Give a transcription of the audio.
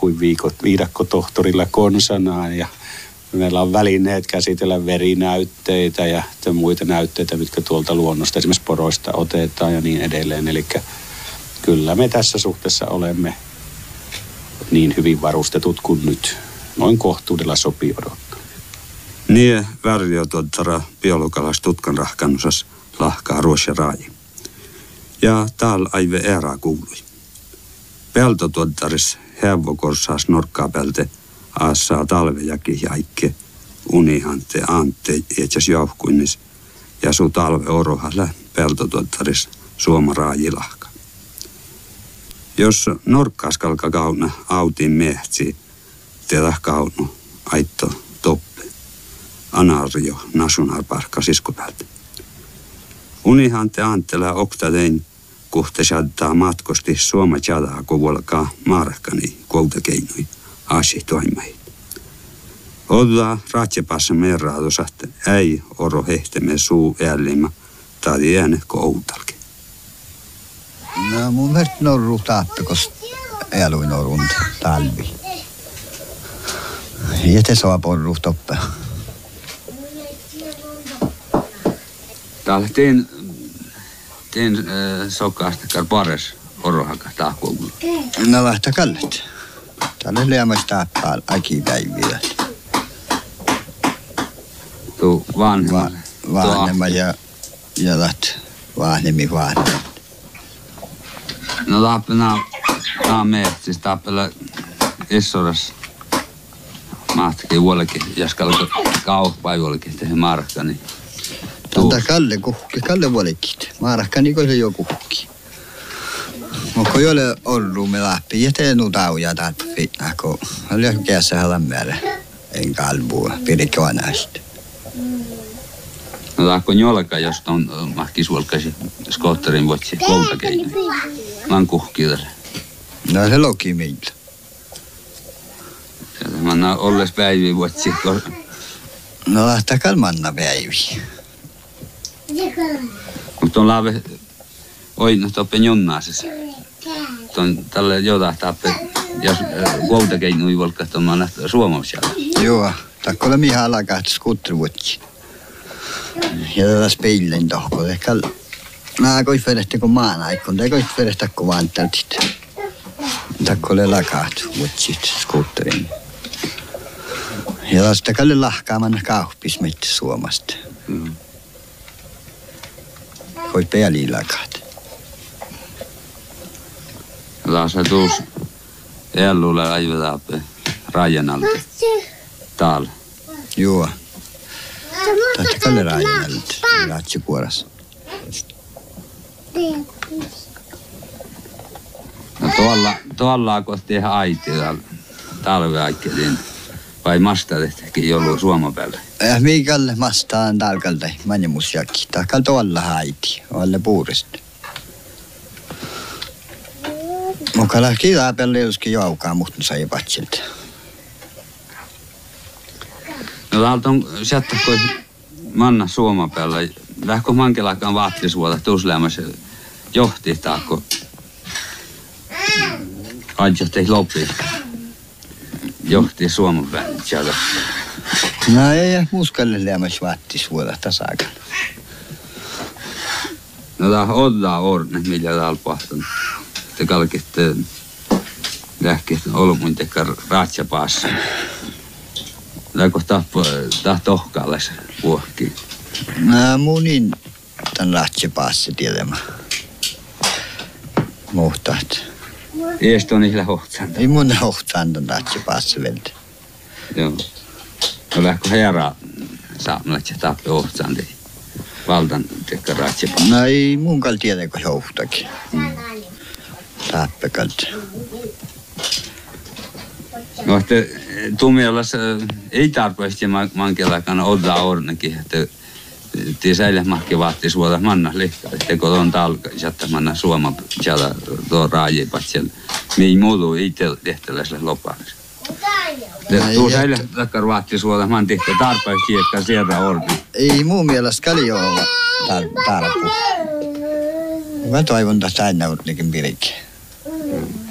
kuin viidakkotohtorilla konsanaan ja meillä on välineet käsitellä verinäytteitä ja muita näytteitä, mitkä tuolta luonnosta, esimerkiksi poroista otetaan ja niin edelleen. Eli kyllä me tässä suhteessa olemme niin hyvin varustetut kuin nyt. Noin kohtuudella sopii odottaa. Niin värjotuottara biologalas tutkan rahkannusas lahkaa ruosia raaji. Ja täällä aive erää kuului. Peltotuottaris hevokorsaas norkkaapelte aassaa talvejakin jaikke unihante ante etsäs jauhkuinnis ja su talve orohalla peltotuottaris suoma raajilahka. Jos norkkaaskalka kauna autin mehtsi teillä kaunu aitto toppe anario nationalparkka siskopältä. Unihante antela oktadein kuhte saattaa matkosti suoma tjadaa kovuolkaa maarahkani koutakeinoi aasi toimai. Olla ratsepassa merraadosat ei oro hehteme suu äälimä tai ääne koutalke. No mun mielestä norru taappekos eluin norun talvi. Ja te saa porru toppe. Täällä teen sokkaasta pares orohaka tahkuun. No lähtä kallet. Täällä liämässä taappaa äkipäiviä. Tuu vanhemma ja läht vanhemmin. No tappena siis tappella issoras mahtakin vuolekin, jos kauppaa juolekin tehdä markka, niin Tältä Kalle vuolekin. Markka niin kuin se joku kuhki. Mutta ei ole ollut me läpi, ja te nutauja tarppi, kun oli kässä hälämmäärä. En kalbua, pidikö näistä. No tahko jolka, jos on mahkisuolkasi skootterin vuotsi koutakeino. Mä oon kuhkilla. No se loki meillä. Mä oon olles päiviä vuotsi. No lähtäkään manna päiviä. Mutta on laave, no toppen jonnaasessa. On tälle jotain tappe, jos koutakeino volkat on mä nähty suomaisia. Joo, takko ole mihin alakaat skutruvuotsi. Ja tätä speilin tohko. Nää koit vedästä kun maan aikon, tai koit vedästä kun vaan täytit. Takko ole lakaat vuotsit skutterin. Ja tästä kalle lahkaaman kauppis meitä Suomasta. Koit pääliin lakaat. Laasa tuus ellulle aivetaan rajan alta. Täällä. Joo. Tästä kalle rajan alta. Ratsikuorassa. No tuolla kohti ihan aitio talveaikkeelin. Vai masta tehtäkin joulu Suomen päälle? Miikalle mastaan talkalta manjemusjaki. Takal tuolla haiti. Alle puurista. Mutta lähti läpelle joskin joukaa, mutta sai patsilta. No täältä on sieltä kun manna Suomen päällä. Lähkö mankelakaan vaatlisuolta tuusleamassa johti taakko. Adjohtei lopi. Johti Suomen päälle sieltä. No ei muskalle lämmäs vaatisuolta tasakaan. No tää oddaa orne, millä täällä pahtunut. Te kalkitte lähkit olmuin tekkä ratsapaassa. Lähkö tahtohkaalles vuohkiin? No munin tän ratsapaassa tiedämään. Muhtaat. Eest on ihla hohtaan. Ei mun hohtaan tän ratsapaassa veltä. Joo. No lähkö herraa saamalla, se tappe hohtaan tei. Valtan tekkä ratsapaassa. No ei mun kal tiedä, kun hohtakin. Tappekalta. No, että tuomiolas ei tarpeeksi mankelakaan oddaa ornekin, että säile mahki vaatti suolta manna lihtaa, että kun on talka, jättä manna suoma sieltä tuo raajipat siellä. Mii muutu ei tehtävässä lopaanissa. Tuo säile takkar vaatti suolta man tehtä tarpeeksi, että sieltä orni. Ei mun mielestä kalli ole tarppu. Mä toivon tästä aina ornikin pirikki.